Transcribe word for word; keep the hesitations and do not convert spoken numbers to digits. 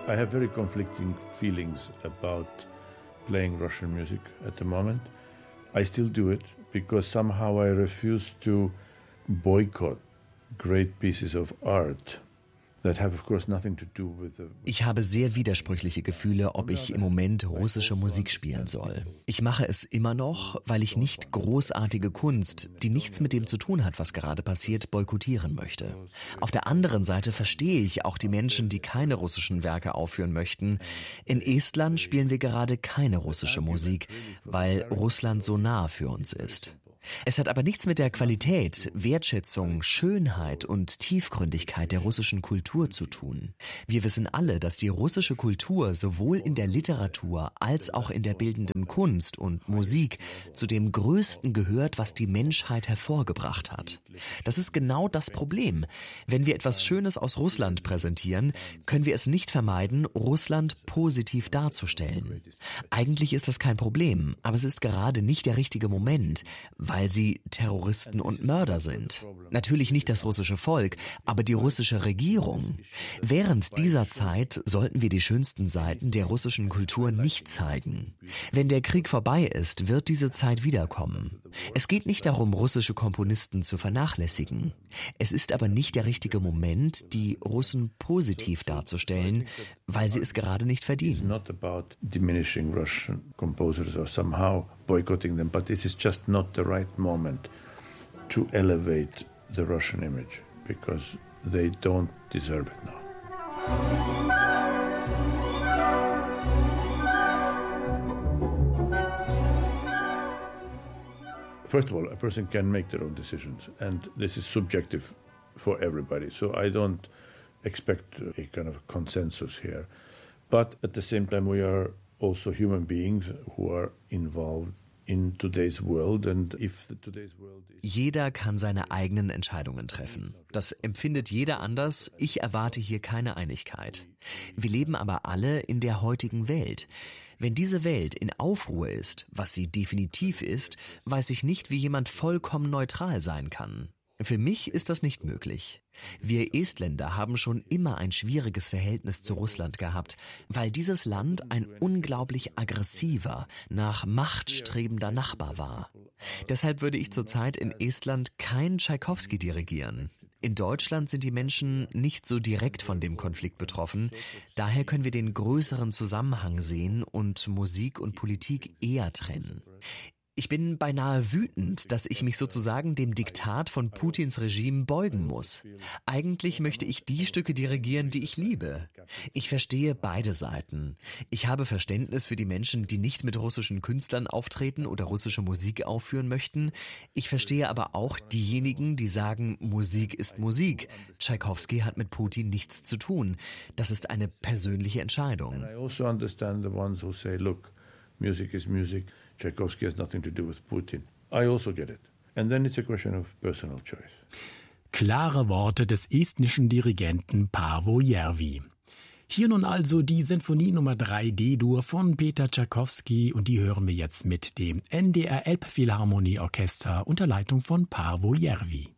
I have very conflicting feelings about playing Russian music at the moment. I still do it because somehow I refuse to boycott great pieces of art. Ich habe sehr widersprüchliche Gefühle, ob ich im Moment russische Musik spielen soll. Ich mache es immer noch, weil ich nicht großartige Kunst, die nichts mit dem zu tun hat, was gerade passiert, boykottieren möchte. Auf der anderen Seite verstehe ich auch die Menschen, die keine russischen Werke aufführen möchten. In Estland spielen wir gerade keine russische Musik, weil Russland so nah für uns ist. Es hat aber nichts mit der Qualität, Wertschätzung, Schönheit und Tiefgründigkeit der russischen Kultur zu tun. Wir wissen alle, dass die russische Kultur sowohl in der Literatur als auch in der bildenden Kunst und Musik zu dem Größten gehört, was die Menschheit hervorgebracht hat. Das ist genau das Problem. Wenn wir etwas Schönes aus Russland präsentieren, können wir es nicht vermeiden, Russland positiv darzustellen. Eigentlich ist das kein Problem, aber es ist gerade nicht der richtige Moment, weil sie Terroristen und Mörder sind. Natürlich nicht das russische Volk, aber die russische Regierung. Während dieser Zeit sollten wir die schönsten Seiten der russischen Kultur nicht zeigen. Wenn der Krieg vorbei ist, wird diese Zeit wiederkommen. Es geht nicht darum, russische Komponisten zu vernachlässigen. Es ist aber nicht der richtige Moment, die Russen positiv darzustellen, weil sie es gerade nicht verdienen. Boycotting them, but this is just not the right moment to elevate the Russian image because they don't deserve it now. First of all, a person can make their own decisions, and this is subjective for everybody. So I don't expect a kind of consensus here. But at the same time, we are also human beings who are involved in today's world, and if the today's world is Jeder kann seine eigenen Entscheidungen treffen. Das empfindet jeder anders. Ich erwarte hier keine Einigkeit. Wir leben aber alle in der heutigen Welt. Wenn diese Welt in Aufruhr ist, was sie definitiv ist, weiß ich nicht, wie jemand vollkommen neutral sein kann. Für mich ist das nicht möglich. Wir Estländer haben schon immer ein schwieriges Verhältnis zu Russland gehabt, weil dieses Land ein unglaublich aggressiver, nach Macht strebender Nachbar war. Deshalb würde ich zurzeit in Estland kein Tschaikowski dirigieren. In Deutschland sind die Menschen nicht so direkt von dem Konflikt betroffen. Daher können wir den größeren Zusammenhang sehen und Musik und Politik eher trennen. Ich bin beinahe wütend, dass ich mich sozusagen dem Diktat von Putins Regime beugen muss. Eigentlich möchte ich die Stücke dirigieren, die ich liebe. Ich verstehe beide Seiten. Ich habe Verständnis für die Menschen, die nicht mit russischen Künstlern auftreten oder russische Musik aufführen möchten. Ich verstehe aber auch diejenigen, die sagen, Musik ist Musik. Tschaikowski hat mit Putin nichts zu tun. Das ist eine persönliche Entscheidung. And I also understand the ones who say, look, music is music. Tchaikovsky has nothing to do with Putin. I also get it. And then it's a question of personal choice. Klare Worte des estnischen Dirigenten Paavo Järvi. Hier nun also die Sinfonie Nummer drei D-Dur von Peter Tschaikowski und die hören wir jetzt mit dem N D R Elbphilharmonieorchester unter Leitung von Paavo Järvi.